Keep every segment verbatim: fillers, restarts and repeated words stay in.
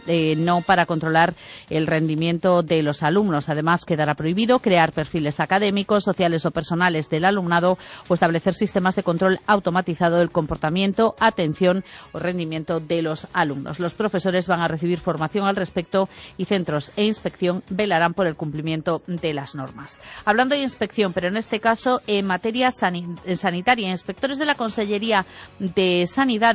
eh, no para controlar el rendimiento de los alumnos. Además, quedará prohibido crear perfiles académicos, sociales o personales del alumnado o establecer sistemas de control automatizado del comportamiento, atención o rendimiento de los alumnos. Los profesores van a recibir formación al respecto y centros e inspección velarán por el cumplimiento de las normas. Hablando de inspección, pero en este caso en materia sanitaria, inspectores de la Consellería de Sanidad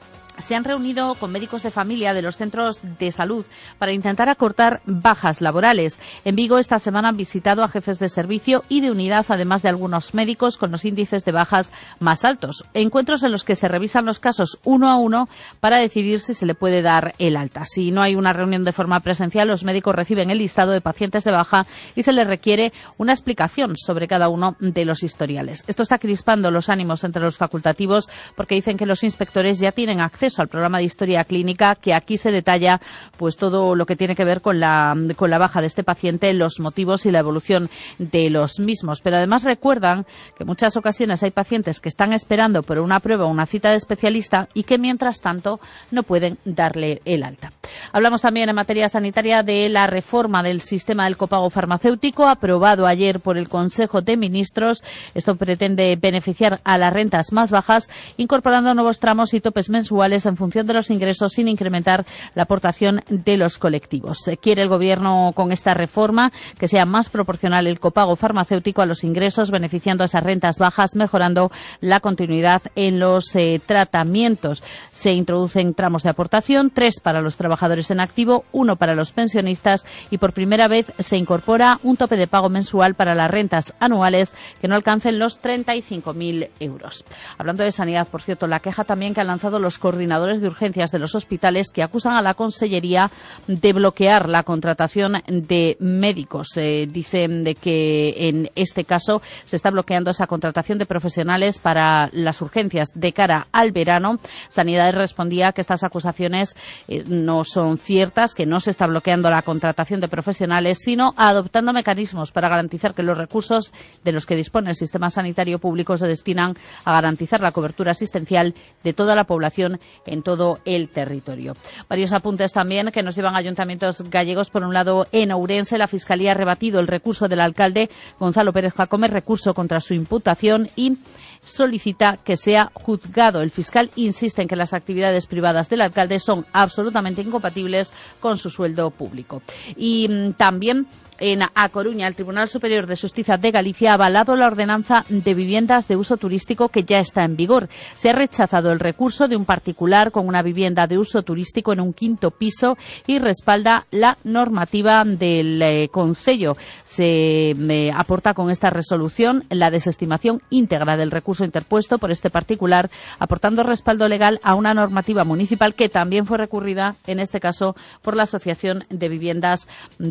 se han reunido con médicos de familia de los centros de salud para intentar acortar bajas laborales. En Vigo esta semana han visitado a jefes de servicio y de unidad, además de algunos médicos con los índices de bajas más altos. Encuentros en los que se revisan los casos uno a uno para decidir si se le puede dar el alta. Si no hay una reunión de forma presencial, los médicos reciben el listado de pacientes de baja y se les requiere una explicación sobre cada uno de los historiales. Esto está crispando los ánimos entre los facultativos porque dicen que los inspectores ya tienen acceso al programa de historia clínica, que aquí se detalla pues todo lo que tiene que ver con la con la baja de este paciente, los motivos y la evolución de los mismos. Pero además recuerdan que en muchas ocasiones hay pacientes que están esperando por una prueba o una cita de especialista y que mientras tanto no pueden darle el alta. Hablamos también en materia sanitaria de la reforma del sistema del copago farmacéutico aprobado ayer por el Consejo de Ministros. Esto pretende beneficiar a las rentas más bajas, incorporando nuevos tramos y topes mensuales en función de los ingresos sin incrementar la aportación de los colectivos. Quiere el Gobierno con esta reforma que sea más proporcional el copago farmacéutico a los ingresos, beneficiando a esas rentas bajas, mejorando la continuidad en los eh, tratamientos. Se introducen tramos de aportación, tres para los trabajadores en activo, uno para los pensionistas y por primera vez se incorpora un tope de pago mensual para las rentas anuales que no alcancen los treinta y cinco mil euros. Hablando de sanidad, por cierto, la queja también que han lanzado los coordinadores de urgencias de los hospitales que acusan a la Consellería de bloquear la contratación de médicos. Eh, dicen de que en este caso se está bloqueando esa contratación de profesionales para las urgencias de cara al verano. Sanidad respondía que estas acusaciones eh, no son ciertas, que no se está bloqueando la contratación de profesionales, sino adoptando mecanismos para garantizar que los recursos de los que dispone el sistema sanitario público se destinan a garantizar la cobertura asistencial de toda la población en todo el territorio. Varios apuntes también que nos llevan a ayuntamientos gallegos. Por un lado, en Ourense, la Fiscalía ha rebatido el recurso del alcalde Gonzalo Pérez Jacome, recurso contra su imputación, y solicita que sea juzgado. El fiscal insiste en que las actividades privadas del alcalde son absolutamente incompatibles con su sueldo público. Y mmm, también en A Coruña, el Tribunal Superior de Justicia de Galicia ha avalado la ordenanza de viviendas de uso turístico que ya está en vigor. Se ha rechazado el recurso de un particular con una vivienda de uso turístico en un quinto piso y respalda la normativa del eh, Concello. Se eh, aporta con esta resolución la desestimación íntegra del recurso interpuesto por este particular, aportando respaldo legal a una normativa municipal que también fue recurrida, en este caso, por la Asociación de Viviendas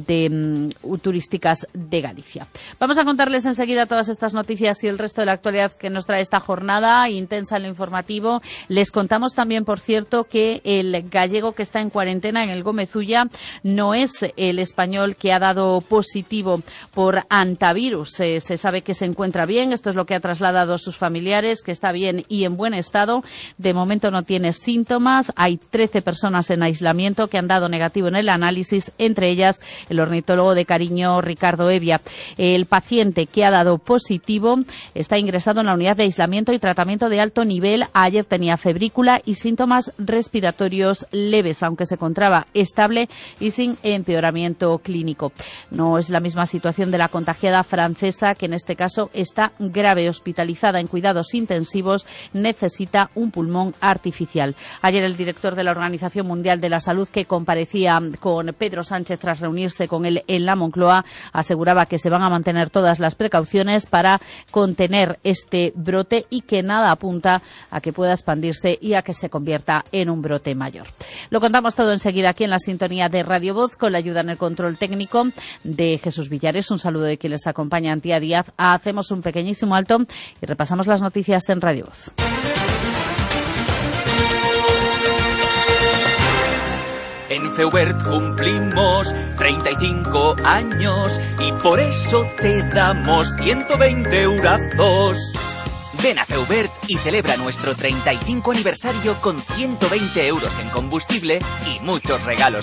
de um, turísticas de Galicia. Vamos a contarles enseguida todas estas noticias y el resto de la actualidad que nos trae esta jornada intensa en lo informativo. Les contamos también, por cierto, que el gallego que está en cuarentena en el Gómez Ulla no es el español que ha dado positivo por antivirus. Eh, se sabe que se encuentra bien, esto es lo que ha trasladado a sus familiares, que está bien y en buen estado. De momento no tiene síntomas. Hay trece personas en aislamiento que han dado negativo en el análisis, entre ellas el ornitólogo de Cariño, Ricardo Evia. El paciente que ha dado positivo está ingresado en la unidad de aislamiento y tratamiento de alto nivel. Ayer tenía febrícula y síntomas respiratorios leves, aunque se encontraba estable y sin empeoramiento clínico. No es la misma situación de la contagiada francesa, que en este caso está grave, hospitalizada en cuidados intensivos, necesita un pulmón artificial. Ayer el director de la Organización Mundial de la Salud, que comparecía con Pedro Sánchez tras reunirse con él en la Moncloa, aseguraba que se van a mantener todas las precauciones para contener este brote y que nada apunta a que pueda expandirse y a que se convierta en un brote mayor. Lo contamos todo enseguida aquí en la sintonía de Radio Voz, con la ayuda en el control técnico de Jesús Villares. Un saludo de quien les acompaña, Antía Díaz. Hacemos un pequeñísimo alto y repasamos las noticias en Radio Voz. En Feubert cumplimos treinta y cinco años y por eso te damos ciento veinte eurazos. Ven a Feubert y celebra nuestro treinta y cinco aniversario con ciento veinte euros en combustible y muchos regalos